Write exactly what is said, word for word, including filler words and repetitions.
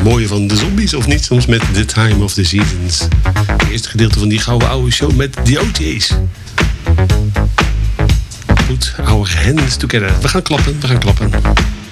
mooie van de Zombies, of niet? Soms met The Time of the Seasons. Het eerste gedeelte van die gouden oude show met The O T's. Goed, our hands together. We gaan klappen, we gaan klappen.